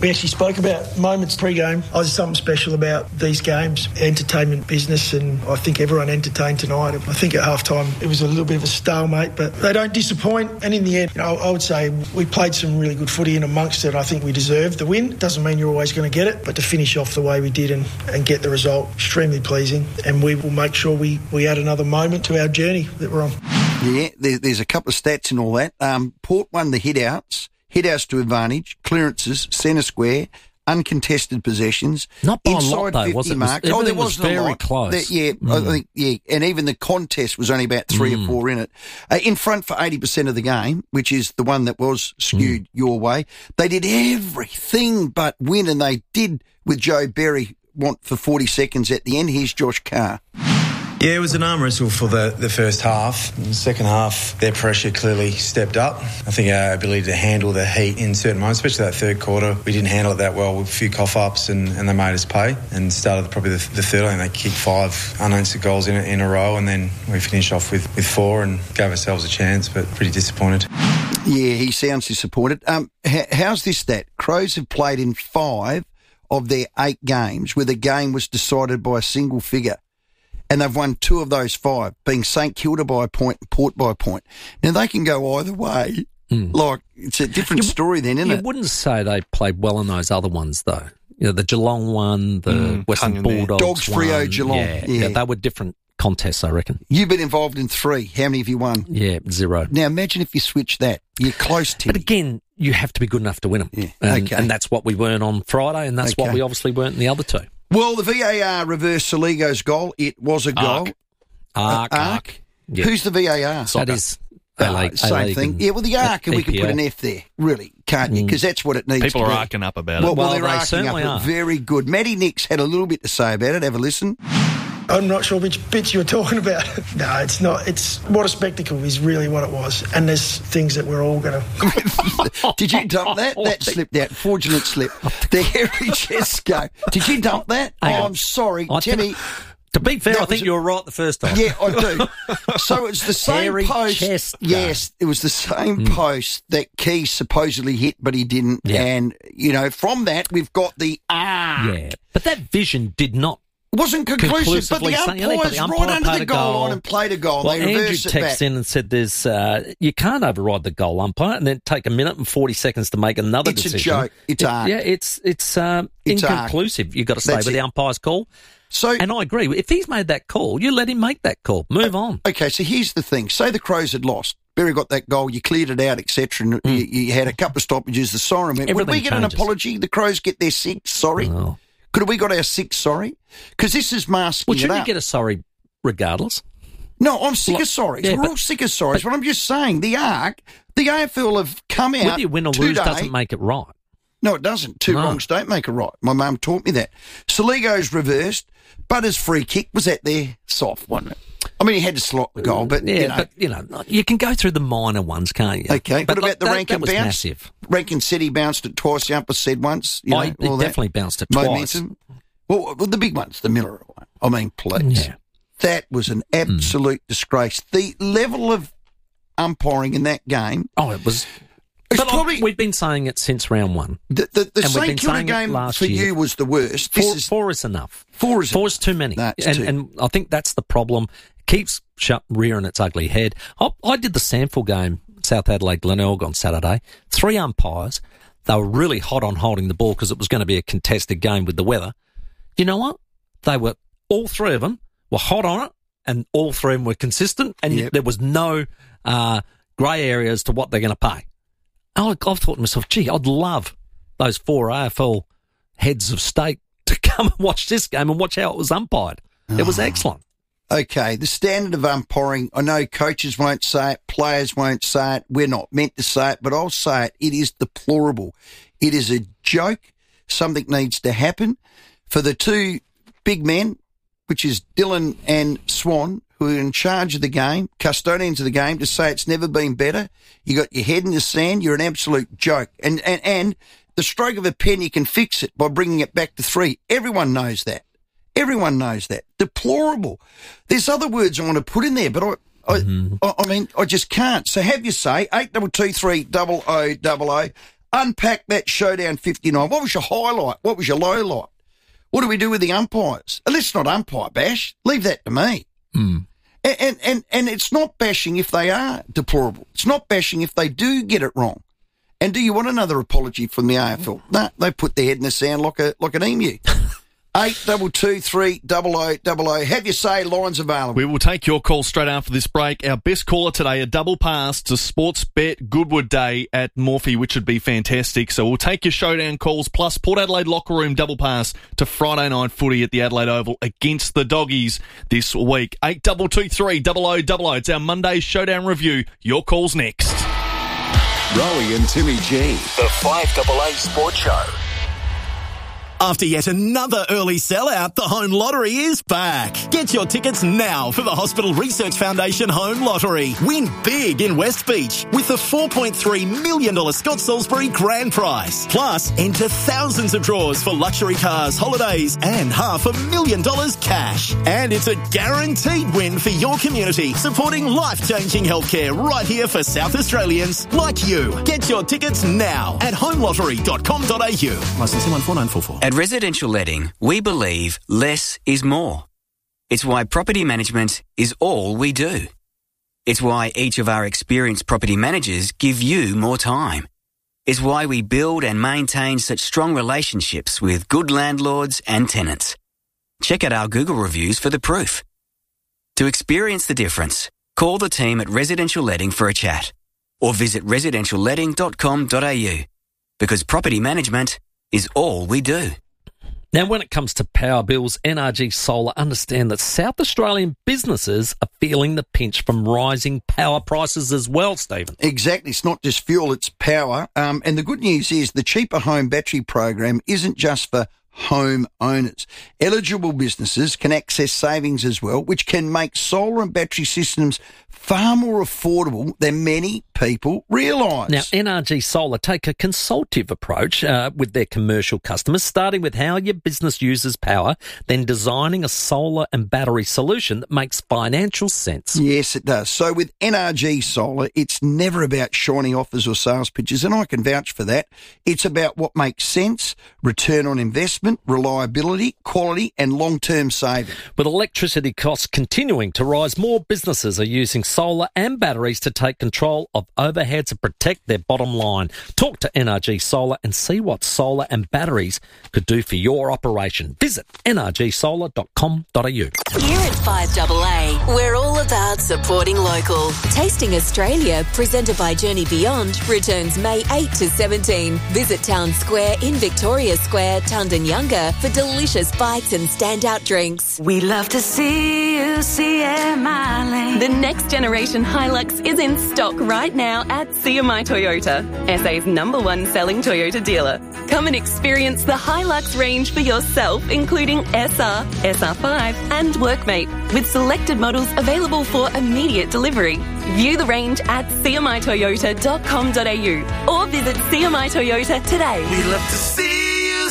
We actually spoke about moments pre-game. There's something special about these games, entertainment business, and I think everyone entertained tonight. I think at half-time it was a little bit of a stalemate, but they don't disappoint. And in the end, I would say we played some really good footy in amongst it. I think we deserved the win. Doesn't mean you're always going to get it, but to finish off the way we did and get the result, extremely pleasing. And we will make sure we add another moment to our journey that we're on. Yeah, there's a couple of stats and all that. Port won the hit-outs to advantage, clearances, centre square, uncontested possessions. Not by inside a lot, though, 50 was it? marks. Everything was wasn't very a lot. close. I think, and even the contest was only about 3 or 4 in it. In front for 80% of the game, which is the one that was skewed your way. They did everything but win, and they did, with Joe Berry, want for 40 seconds at the end. Here's Josh Carr. Yeah, it was an arm wrestle for the first half. In the second half, their pressure clearly stepped up. I think our ability to handle the heat in certain moments, especially that third quarter, we didn't handle it that well with a few cough-ups and they made us pay. And started probably the third, and they kicked 5 unanswered goals in a row, and then we finished off with 4 and gave ourselves a chance, but pretty disappointed. Yeah, he sounds disappointed. How's this stat? Crows have played in 5 of their 8 games where the game was decided by a single figure. And they've won 2 of those 5, being St Kilda by a point and Port by a point. Now, they can go either way. Like, it's a different story then, isn't it? You wouldn't say they played well in those other ones, though. You know, the Geelong one, the Western Bulldogs Dogs, Freo, Geelong. Yeah, they were different contests, I reckon. You've been involved in 3. How many have you won? Yeah, 0. Now, imagine if you switch that. You're close to But again, you have to be good enough to win them. Yeah. And that's what we weren't on Friday, and that's what we obviously weren't in the other 2. Well, the VAR reversed Soligo's goal. It was a goal. Arc. Yeah. Who's the VAR? That is same thing. Yeah, well, the arc, and we can put an F there, really, can't you? Because that's what it needs to be. People are arcing up about it. Well, they're arcing up. Very good. Matty Nix had a little bit to say about it. Have a listen. I'm not sure which bits you were talking about. No, it's not. It's what a spectacle is really what it was. And there's things that we're all going to... Did you dump that? That slipped out. Fortunate slip. The hairy chest go. Did you dump that? I'm sorry. Timmy... To be fair, I think you were right the first time. Yeah, I do. So it's the same hairy post. Chest yes, it was the same post that Keys supposedly hit, but he didn't. Yeah. And, from that, we've got the arc. Yeah, but that vision did not... Wasn't conclusive, but the umpires right under the goal line and played a goal. Well, they reversed Andrew it back. texted in and said there's you can't override the goal umpire and then take 1 minute and 40 seconds to make another decision. It's a joke. It's arc. Yeah, it's inconclusive. You've got to stay with the umpire's call. And I agree. If he's made that call, you let him make that call. Move on. Okay, so here's the thing. Say the Crows had lost. Berry got that goal, you cleared it out, etc. And you had a couple of stoppages, the siren went. Would we get an apology? The Crows get their 6th sorry? Oh. Could have we got our 6th sorry? Because this is masking should you get a sorry regardless? No, I'm sick of sorries. Yeah, we're all sick of sorries. But I'm just saying, the ARC, the AFL have come out whether you win or lose doesn't make it right. No, it doesn't. Two wrongs don't make a right. My mum taught me that. Soligo's reversed. Butter's free kick was at there. Soft, wasn't it? I mean, he had to slot the goal, but, you can go through the minor ones, can't you? Okay, but what about the Rankin bounce? Massive. Rankin said he bounced it twice. The umpire said once. He definitely bounced it twice. Momentum. Well, the big ones, the Miller one. I mean, please. Yeah. That was an absolute disgrace. The level of umpiring in that game. Oh, it was... we've been saying it since round 1. The St Kilda game for you was the worst. Four is enough. 4 is too many. No, too. And I think that's the problem. It keeps rearing its ugly head. I did the Sample game, South Adelaide Glenelg on Saturday. 3 umpires. They were really hot on holding the ball because it was going to be a contested game with the weather. You know what? All 3 of them were hot on it, and all 3 of them were consistent, and there was no grey area as to what they're going to pay. I've thought to myself, gee, I'd love those 4 AFL heads of state to come and watch this game and watch how it was umpired. It was excellent. Okay, the standard of umpiring, I know coaches won't say it, players won't say it, we're not meant to say it, but I'll say it, it is deplorable. It is a joke. Something needs to happen. For the 2 big men, which is Dylan and Swan, who are in charge of the game, custodians of the game, to say it's never been better. You got your head in the sand. You're an absolute joke. And the stroke of a pen, you can fix it by bringing it back to 3. Everyone knows that. Everyone knows that. Deplorable. There's other words I want to put in there, but I mean, I just can't. So have you say 8223 0000. Unpack that Showdown 59. What was your highlight? What was your low light? What do we do with the umpires? Let's not umpire bash. Leave that to me. And it's not bashing if they are deplorable. It's not bashing if they do get it wrong. And do you want another apology from the AFL? No, they put their head in the sand like an emu. 822 300 Have your say, lines available. We will take your call straight after this break. Our best caller today, a double pass to Sportsbet Goodwood Day at Morphy, which would be fantastic. So we'll take your showdown calls, plus Port Adelaide locker room double pass to Friday night footy at the Adelaide Oval against the Doggies this week. 822 300. It's our Monday showdown review. Your call's next. Rowie and Timmy G, the 5AA Sports Show. After yet another early sellout, the Home Lottery is back. Get your tickets now for the Hospital Research Foundation Home Lottery. Win big in West Beach with the $4.3 million Scott Salisbury grand prize. Plus, enter thousands of draws for luxury cars, holidays and $500,000 cash. And it's a guaranteed win for your community, supporting life-changing healthcare right here for South Australians like you. Get your tickets now at homelottery.com.au. Licence 14944. At Residential Letting, we believe less is more. It's why property management is all we do. It's why each of our experienced property managers give you more time. It's why we build and maintain such strong relationships with good landlords and tenants. Check out our Google reviews for the proof. To experience the difference, call the team at Residential Letting for a chat or visit residentialletting.com.au, because property management is all we do. Now, when it comes to power bills, NRG Solar understand that South Australian businesses are feeling the pinch from rising power prices as well, Stephen. Exactly. It's not just fuel, it's power. And the good news is the Cheaper Home Battery Program isn't just for home owners. Eligible businesses can access savings as well, which can make solar and battery systems far more affordable than many people realise. Now, NRG Solar take a consultative approach with their commercial customers, starting with how your business uses power, then designing a solar and battery solution that makes financial sense. Yes, it does. So with NRG Solar, it's never about shiny offers or sales pitches, and I can vouch for that. It's about what makes sense, return on investment, reliability, quality and long-term saving. With electricity costs continuing to rise, more businesses are using solar and batteries to take control of overheads and protect their bottom line. Talk to NRG Solar and see what solar and batteries could do for your operation. Visit nrgsolar.com.au. Here at 5AA, we're all about supporting local. Tasting Australia, presented by Journey Beyond, returns May 8 to 17. Visit Town Square in Victoria Square, Tundanyunga, for delicious bites and standout drinks. We love to see you CMI. The next generation Hilux is in stock right now at CMI Toyota, SA's #1 selling Toyota dealer. Come and experience the Hilux range for yourself, including SR, SR5 and Workmate, with selected models available for immediate delivery. View the range at cmitoyota.com.au or visit CMI Toyota today. We love to see you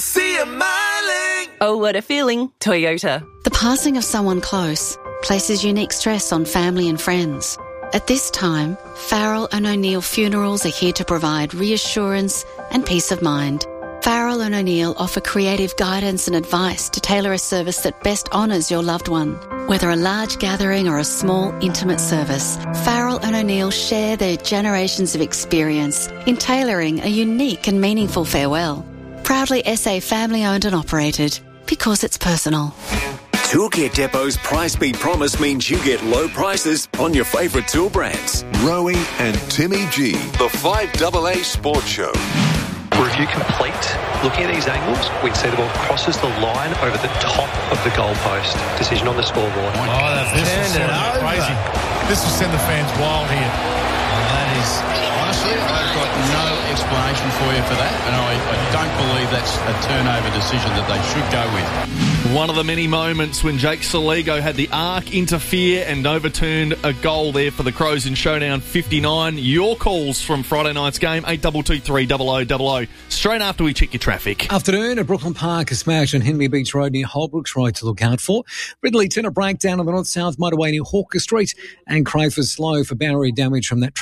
CMI. Oh, what a feeling. Toyota. The passing of someone close places unique stress on family and friends. At this time, Farrell and O'Neill Funerals are here to provide reassurance and peace of mind. Farrell and O'Neill offer creative guidance and advice to tailor a service that best honours your loved one. Whether a large gathering or a small, intimate service, Farrell and O'Neill share their generations of experience in tailoring a unique and meaningful farewell. Proudly SA family-owned and operated, because it's personal. Toolkit Depot's Price Beat Promise means you get low prices on your favourite tool brands. Rowie and Timmy G, the 5AA Sports Show. Review complete. Looking at these angles, we can see the ball crosses the line over the top of the goalpost. Decision on the scoreboard. Oh, they've turned it over. Crazy. This will send the fans wild here. And that is, honestly, I've got no explanation for you for that, and I don't believe that's a turnover decision that they should go with. One of the many moments when Jake Saligo had the arc interfere and overturned a goal there for the Crows in Showdown 59. Your calls from Friday night's game, 822 300 straight after we check your traffic. Afternoon at Brooklyn Park, a smash on Henley Beach Road near Holbrooks Road to look out for. Ridleyton, a breakdown on the north-south motorway near Hawker Street, and Crayford slow for barrier damage from that truck crash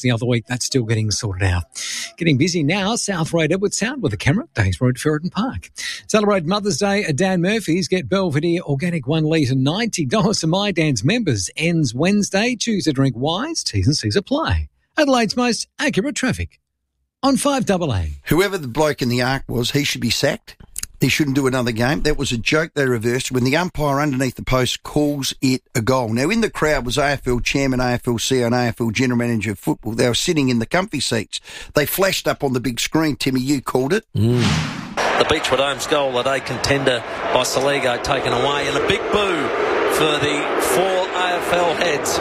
the other week. That's still getting sorted out. Getting busy now, South Road Edward Sound with a camera, Days Road, Ferreton Park. Celebrate Mother's Day at Dan Murphy's. Get Belvedere Organic 1 litre, $90 to My Dan's members. Ends Wednesday. Choose to drink wise. T's and C's apply. Adelaide's most accurate traffic on 5AA. Whoever the bloke in the arc was, he should be sacked. He shouldn't do another game. That was a joke they reversed when the umpire underneath the post calls it a goal. Now, in the crowd was AFL Chairman, AFL CEO and AFL General Manager of Football. They were sitting in the comfy seats. They flashed up on the big screen. Timmy, you called it. The Beechwood Homes goal, a day contender by Saligo taken away, and a big boo for the 4 AFL heads.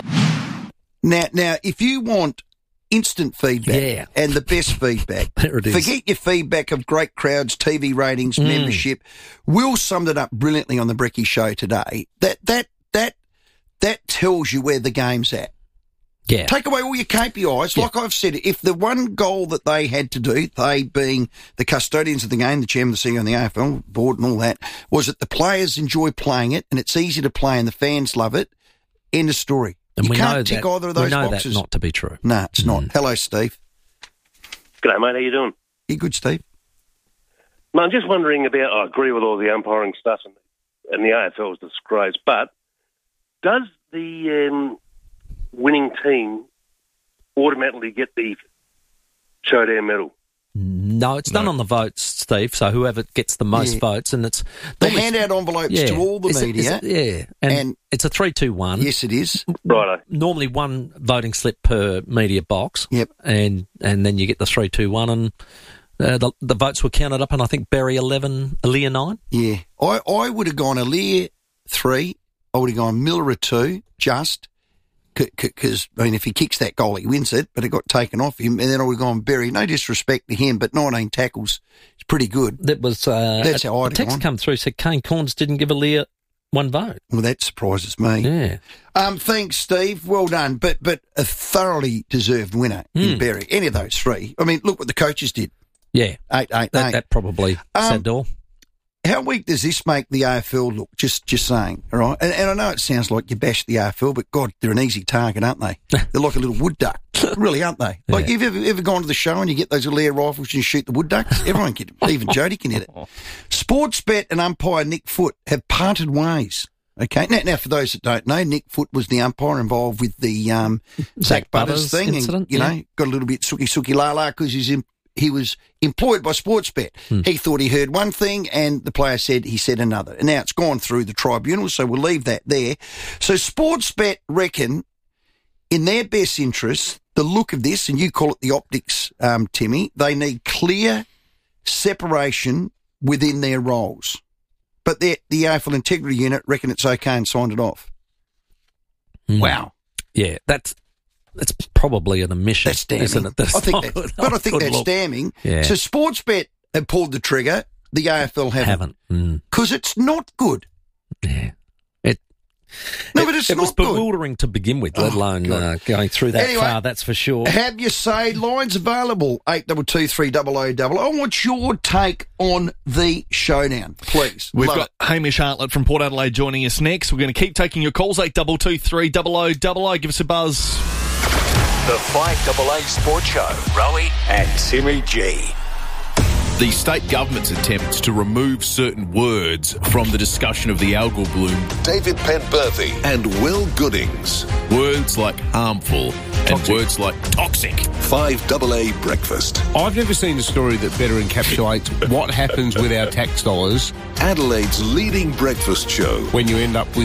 Now, if you want instant feedback and the best feedback, there it is. Forget your feedback of great crowds, TV ratings, membership. Will summed it up brilliantly on the Brecky Show today. That tells you where the game's at. Yeah. Take away all your KPIs. Like I've said, if the one goal that they had to do, they being the custodians of the game, the chairman, the CEO and the AFL board and all that, was that the players enjoy playing it and it's easy to play and the fans love it. End of story. And you we can't know tick that, either of those we know boxes. that not to be true. No, it's not. Hello, Steve. G'day, mate. How you doing? You good, Steve? No, I'm just wondering about, I agree with all the umpiring stuff and the AFL is a disgrace, but does the winning team automatically get the showdown medal? No, it's done on the votes, Steve, so whoever gets the most votes, and it's... They hand out envelopes to all the media. And it's a 3-2-1. Yes, it is. Righto. Normally one voting slip per media box. Yep. And then you get the 3-2-1, and the votes were counted up, and I think Berry 11, Aaliyah 9. Yeah. I would have gone Aaliyah 3, I would have gone Miller 2, just... Because, I mean, if he kicks that goal, he wins it, but it got taken off him, and then I would have gone Berry. No disrespect to him, but 19 tackles is pretty good. That was that's how I'd text come through, said Kane Corns didn't give Aaliyah one vote. Well, that surprises me. Yeah. Thanks, Steve. Well done. But a thoroughly deserved winner in Berry. Any of those three. I mean, look what the coaches did. Yeah. 8. That probably said all. How weak does this make the AFL look? Just saying, all right? And I know it sounds like you bash the AFL, but, God, they're an easy target, aren't they? They're like a little wood duck. Really, aren't they? Like, you've ever gone to the show and you get those little air rifles and you shoot the wood ducks? Everyone can, even Jody can hit it. Sportsbet and umpire Nick Foote have parted ways. Okay, now for those that don't know, Nick Foote was the umpire involved with the Zach Butters thing. Incident, and, you know, got a little bit sooky la because he was employed by Sportsbet. He thought he heard one thing and the player said he said another. And now it's gone through the tribunal, so we'll leave that there. So Sportsbet reckon, in their best interest, the look of this, and you call it the optics, Timmy, they need clear separation within their roles. But the AFL Integrity Unit reckon it's okay and signed it off. Wow. Yeah, that's probably an omission, that's damning. Isn't it? I think that's damning. Yeah. So Sportsbet have pulled the trigger. The AFL haven't. Because it's not good. Yeah. But it's it not was bewildering to begin with, let alone going through that far, that's for sure. Have you say, lines available, 82230000. What's your take on the showdown, please? We've got Hamish Hartlett from Port Adelaide joining us next. We're going to keep taking your calls, 82230000. Give us a buzz. The 5AA Sports Show, Rowie and Timmy G. The state government's attempts to remove certain words from the discussion of the algal bloom. David Penberthy and Will Goodings. Words like harmful and words like toxic. 5AA Breakfast. I've never seen a story that better encapsulates what happens with our tax dollars. Adelaide's leading breakfast show. When you end up with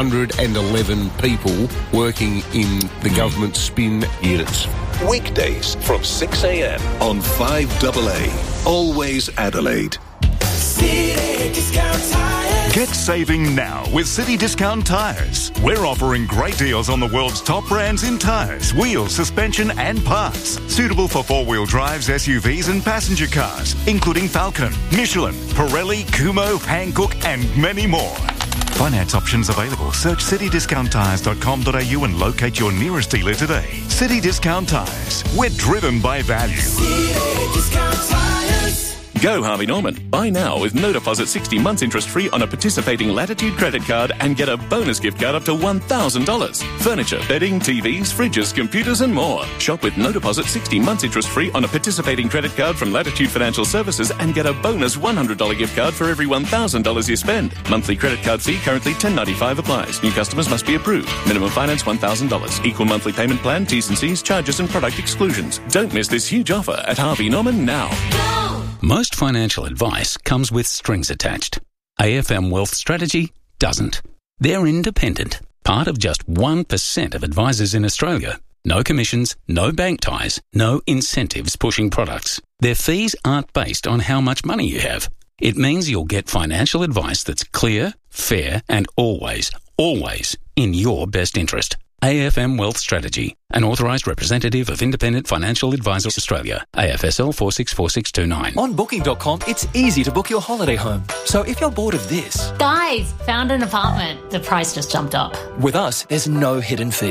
111 people working in the government spin units. Weekdays from 6 a.m. on 5AA. Always Adelaide. City Discount Tires. Get saving now with City Discount Tires. We're offering great deals on the world's top brands in tires, wheels, suspension and parts. Suitable for four-wheel drives, SUVs and passenger cars, including Falcon, Michelin, Pirelli, Kumho, Hankook and many more. Finance options available. Search citydiscounttires.com.au and locate your nearest dealer today. City Discount Tires. We're driven by value. City Discount Tires. Go Harvey Norman. Buy now with no deposit 60 months interest free on a participating Latitude credit card and get a bonus gift card up to $1,000. Furniture, bedding, TVs, fridges, computers and more. Shop with no deposit 60 months interest free on a participating credit card from Latitude Financial Services and get a bonus $100 gift card for every $1,000 you spend. Monthly credit card fee currently $10.95 applies. New customers must be approved. Minimum finance $1,000. Equal monthly payment plan, T's and C's, charges and product exclusions. Don't miss this huge offer at Harvey Norman now. Most financial advice comes with strings attached. AFM Wealth Strategy doesn't. They're independent, part of just 1% of advisors in Australia. No commissions, no bank ties, no incentives pushing products. Their fees aren't based on how much money you have. It means you'll get financial advice that's clear, fair, and always in your best interest. AFM Wealth Strategy, an authorised representative of Independent Financial Advisors Australia, AFSL 464629. On Booking.com, it's easy to book your holiday home. So if you're bored of this... Guys, found an apartment. The price just jumped up. With us, there's no hidden fees.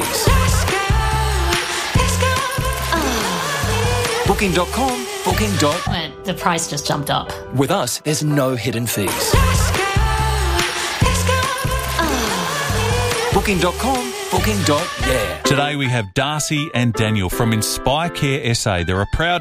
Booking.com, Booking. The price just jumped up. With us, there's no hidden fees. Booking.com, Booking.yeah. Today we have Darcy and Daniel from Inspire Care SA. They're a proud